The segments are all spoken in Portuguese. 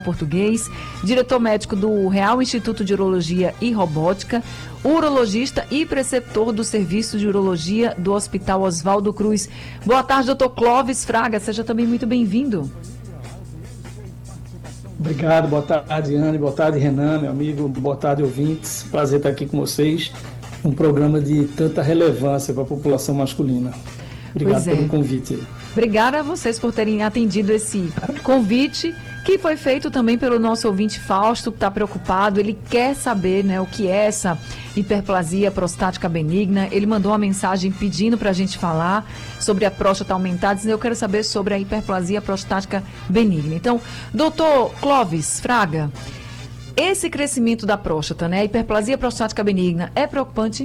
português, diretor médico do Real Instituto de Urologia e Robótica, urologista e preceptor do Serviço de Urologia do Hospital Oswaldo Cruz. Boa tarde, doutor Clóvis Fraga, seja também muito bem-vindo. Obrigado, boa tarde, Anne, boa tarde, Renan, meu amigo, boa tarde, ouvintes. Prazer estar aqui com vocês, um programa de tanta relevância para a população masculina. Obrigado pelo convite. Obrigada a vocês por terem atendido esse convite, que foi feito também pelo nosso ouvinte Fausto, que está preocupado. Ele quer saber, né, o que é essa hiperplasia prostática benigna. Ele mandou uma mensagem pedindo para a gente falar sobre a próstata aumentada, dizendo: eu quero saber sobre a hiperplasia prostática benigna. Então, doutor Clóvis Fraga, esse crescimento da próstata, né, a hiperplasia prostática benigna, é preocupante?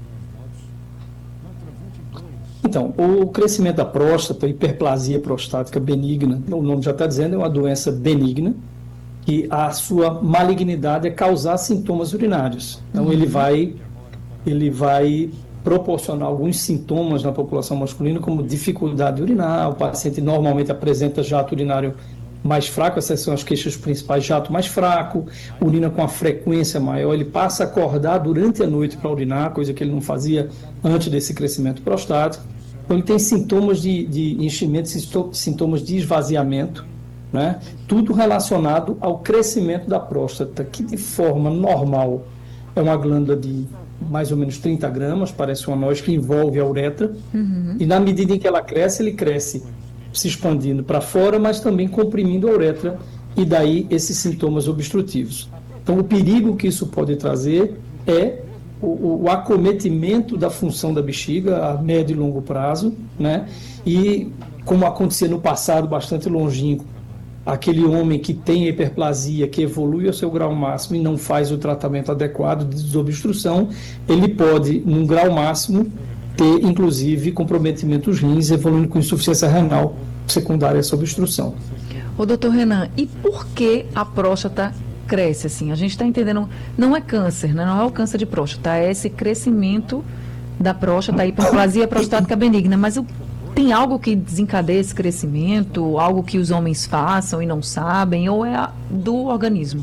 Então, o crescimento da próstata, hiperplasia prostática benigna, o nome já está dizendo, é uma doença benigna, que a sua malignidade é causar sintomas urinários. Então, ele vai proporcionar alguns sintomas na população masculina, como dificuldade de urinar. O paciente normalmente apresenta jato urinário mais fraco, essas são as queixas principais: jato mais fraco, urina com a frequência maior, ele passa a acordar durante a noite para urinar, coisa que ele não fazia antes desse crescimento prostático. Então, ele tem sintomas de enchimento, sintomas de esvaziamento, né? Tudo relacionado ao crescimento da próstata, que de forma normal é uma glândula de mais ou menos 30 gramas, parece uma noz, que envolve a uretra, e na medida em que ela cresce, ele cresce se expandindo para fora, mas também comprimindo a uretra, e daí esses sintomas obstrutivos. Então, o perigo que isso pode trazer é o acometimento da função da bexiga a médio e longo prazo, né? E como acontecia no passado bastante longínquo, aquele homem que tem hiperplasia, que evolui ao seu grau máximo e não faz o tratamento adequado de desobstrução, ele pode, num grau máximo, ter inclusive comprometimento dos rins, evoluindo com insuficiência renal secundária a essa obstrução. Ô, doutor Renan, e por que a próstata cresce assim? A gente está entendendo, não é câncer, né? Não é o câncer de próstata, é esse crescimento da próstata, a hiperplasia prostática benigna, mas tem algo que desencadeia esse crescimento, algo que os homens façam e não sabem, ou é do organismo?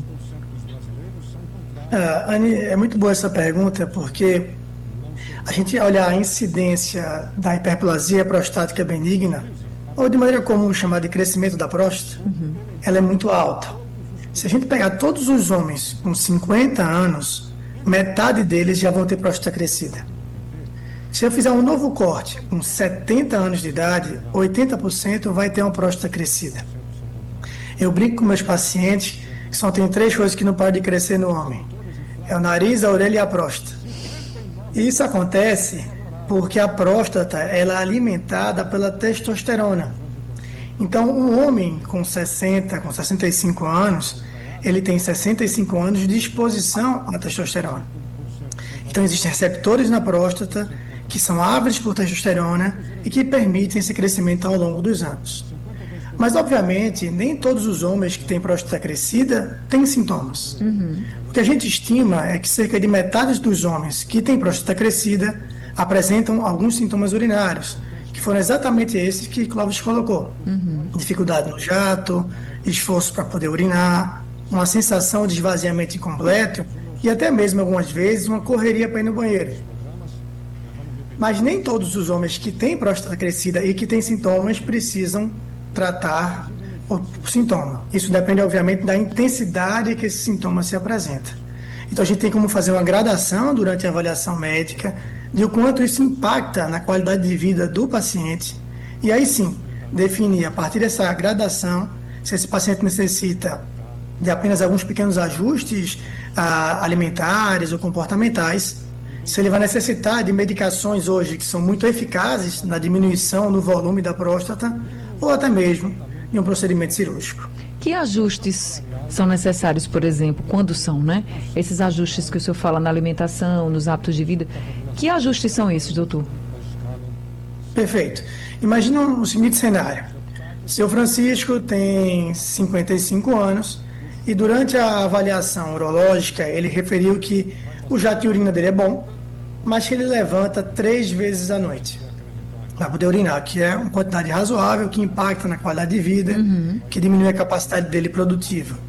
Anne, é muito boa essa pergunta, porque a gente olhar a incidência da hiperplasia prostática benigna, ou de maneira comum chamar de crescimento da próstata, ela é muito alta. Se a gente pegar todos os homens com 50 anos, metade deles já vão ter próstata crescida. Se eu fizer um novo corte com 70 anos de idade, 80% vai ter uma próstata crescida. Eu brinco com meus pacientes que só tem 3 coisas que não param de crescer no homem: é o nariz, a orelha e a próstata. E isso acontece porque a próstata ela é alimentada pela testosterona. Então, um homem com 60, com 65 anos, ele tem 65 anos de exposição à testosterona. Então, existem receptores na próstata que são ávidos por testosterona e que permitem esse crescimento ao longo dos anos. Mas, obviamente, nem todos os homens que têm próstata crescida têm sintomas. O que a gente estima é que cerca de metade dos homens que têm próstata crescida apresentam alguns sintomas urinários, que foram exatamente esses que Clóvis colocou. Dificuldade no jato, esforço para poder urinar, uma sensação de esvaziamento incompleto e até mesmo, algumas vezes, uma correria para ir no banheiro. Mas nem todos os homens que têm próstata crescida e que têm sintomas precisam tratar o sintoma. Isso depende, obviamente, da intensidade que esse sintoma se apresenta. Então, a gente tem como fazer uma gradação durante a avaliação médica de o quanto isso impacta na qualidade de vida do paciente, e aí sim, definir a partir dessa gradação se esse paciente necessita de apenas alguns pequenos ajustes alimentares ou comportamentais, se ele vai necessitar de medicações hoje que são muito eficazes na diminuição no volume da próstata, ou até mesmo de um procedimento cirúrgico. Que ajustes são necessários, por exemplo, quando são, né? Esses ajustes que o senhor fala na alimentação, nos hábitos de vida, que ajustes são esses, doutor? Perfeito. Imagina o seguinte cenário. Seu Francisco tem 55 anos e durante a avaliação urológica ele referiu que o jato de urina dele é bom, mas que ele levanta 3 vezes à noite para poder urinar, que é uma quantidade razoável, que impacta na qualidade de vida, que diminui a capacidade dele produtiva.